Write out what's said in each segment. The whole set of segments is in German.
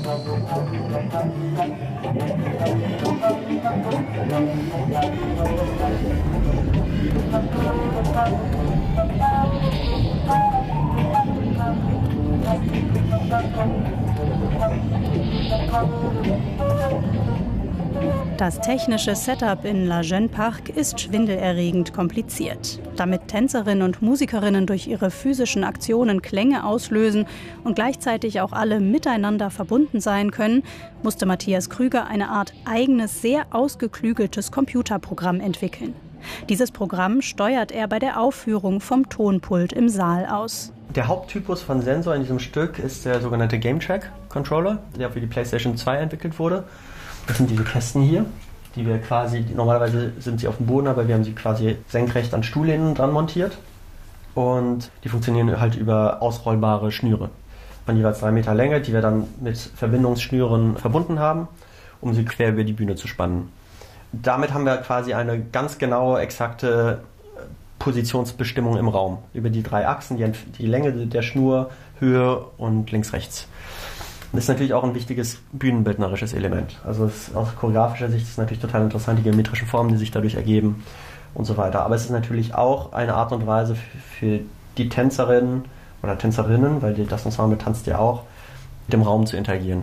Das technische Setup in La Jeune Parc ist schwindelerregend kompliziert. Damit Tänzerinnen und Musikerinnen durch ihre physischen Aktionen Klänge auslösen und gleichzeitig auch alle miteinander verbunden sein können, musste Matthias Krüger eine Art eigenes, sehr ausgeklügeltes Computerprogramm entwickeln. Dieses Programm steuert er bei der Aufführung vom Tonpult im Saal aus. Der Haupttypus von Sensor in diesem Stück ist der sogenannte Game Track Controller, der für die PlayStation 2 entwickelt wurde. Das sind diese Kästen hier, die wir quasi, normalerweise sind sie auf dem Boden, aber wir haben sie quasi senkrecht an Stuhllehnen dran montiert. Und die funktionieren halt über ausrollbare Schnüre von jeweils 3 Meter Länge, die wir dann mit Verbindungsschnüren verbunden haben, um sie quer über die Bühne zu spannen. Damit haben wir quasi eine ganz genaue, exakte Positionsbestimmung im Raum. Über die 3 Achsen, die Länge der Schnur, Höhe und links-rechts. Das ist natürlich auch ein wichtiges bühnenbildnerisches Element. Also aus choreografischer Sicht ist es natürlich total interessant, die geometrischen Formen, die sich dadurch ergeben und so weiter. Aber es ist natürlich auch eine Art und Weise für die Tänzerinnen oder Tänzerinnen, weil das Ensemble tanzt ja auch, mit dem Raum zu interagieren.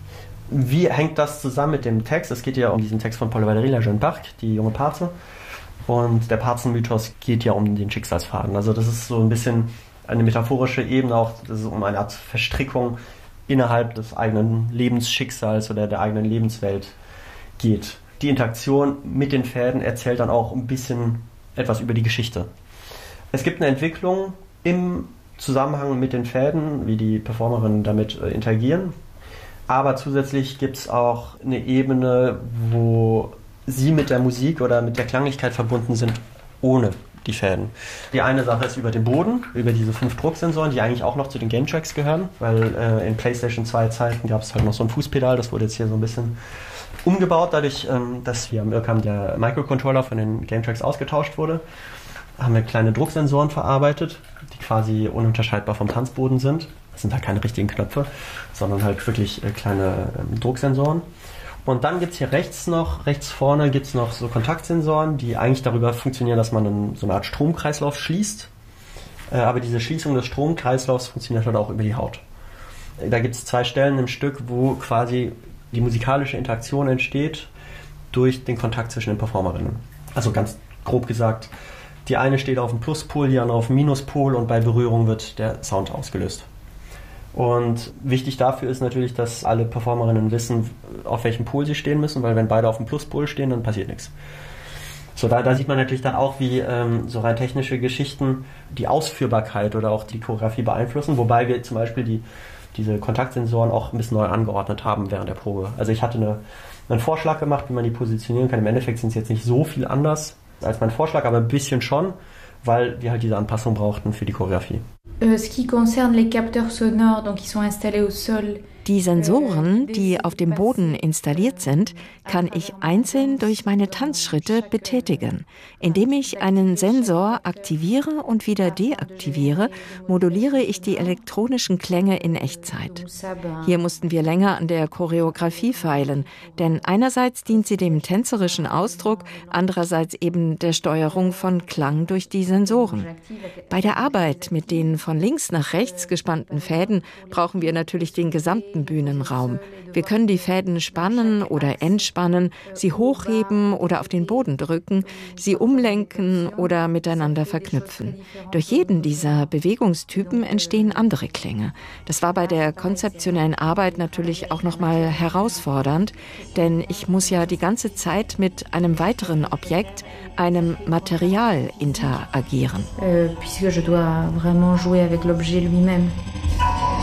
Wie hängt das zusammen mit dem Text? Es geht ja um diesen Text von Paul Valéry, La Jeune Parc, die junge Parze. Und der Parzenmythos geht ja um den Schicksalsfaden. Also das ist so ein bisschen eine metaphorische Ebene, auch das ist um eine Art Verstrickung innerhalb des eigenen Lebensschicksals oder der eigenen Lebenswelt geht. Die Interaktion mit den Fäden erzählt dann auch ein bisschen etwas über die Geschichte. Es gibt eine Entwicklung im Zusammenhang mit den Fäden, wie die Performerinnen damit interagieren. Aber zusätzlich gibt es auch eine Ebene, wo sie mit der Musik oder mit der Klanglichkeit verbunden sind, ohne die Fäden. Die eine Sache ist über den Boden, über diese 5 Drucksensoren, die eigentlich auch noch zu den Game Tracks gehören, weil in PlayStation 2 Zeiten gab es halt noch so ein Fußpedal, das wurde jetzt hier so ein bisschen umgebaut, dadurch, dass hier am Irkam der Microcontroller von den Game Tracks ausgetauscht wurde, haben wir kleine Drucksensoren verarbeitet, die quasi ununterscheidbar vom Tanzboden sind. Das sind halt keine richtigen Knöpfe, sondern halt wirklich kleine Drucksensoren. Und dann gibt es hier rechts vorne gibt es noch so Kontaktsensoren, die eigentlich darüber funktionieren, dass man so eine Art Stromkreislauf schließt. Aber diese Schließung des Stromkreislaufs funktioniert halt auch über die Haut. Da gibt es 2 Stellen im Stück, wo quasi die musikalische Interaktion entsteht durch den Kontakt zwischen den Performerinnen. Also ganz grob gesagt, die eine steht auf dem Pluspol, die andere auf dem Minuspol und bei Berührung wird der Sound ausgelöst. Und wichtig dafür ist natürlich, dass alle Performerinnen wissen, auf welchem Pol sie stehen müssen, weil wenn beide auf dem Pluspol stehen, dann passiert nichts. So, da sieht man natürlich dann auch, wie so rein technische Geschichten die Ausführbarkeit oder auch die Choreografie beeinflussen, wobei wir zum Beispiel diese Kontaktsensoren auch ein bisschen neu angeordnet haben während der Probe. Also ich hatte einen Vorschlag gemacht, wie man die positionieren kann. Im Endeffekt sind es jetzt nicht so viel anders als mein Vorschlag, aber ein bisschen schon, weil wir halt diese Anpassung brauchten für die Choreografie. Ce qui concerne les capteurs sonores, donc qui sont installés au sol. Die Sensoren, die auf dem Boden installiert sind, kann ich einzeln durch meine Tanzschritte betätigen. Indem ich einen Sensor aktiviere und wieder deaktiviere, moduliere ich die elektronischen Klänge in Echtzeit. Hier mussten wir länger an der Choreografie feilen, denn einerseits dient sie dem tänzerischen Ausdruck, andererseits eben der Steuerung von Klang durch die Sensoren. Bei der Arbeit mit den von links nach rechts gespannten Fäden brauchen wir natürlich den gesamten Bühnenraum. Wir können die Fäden spannen oder entspannen, sie hochheben oder auf den Boden drücken, sie umlenken oder miteinander verknüpfen. Durch jeden dieser Bewegungstypen entstehen andere Klänge. Das war bei der konzeptionellen Arbeit natürlich auch nochmal herausfordernd, denn ich muss ja die ganze Zeit mit einem weiteren Objekt, einem Material interagieren. Puisque je dois vraiment jouer avec l'objet lui-même.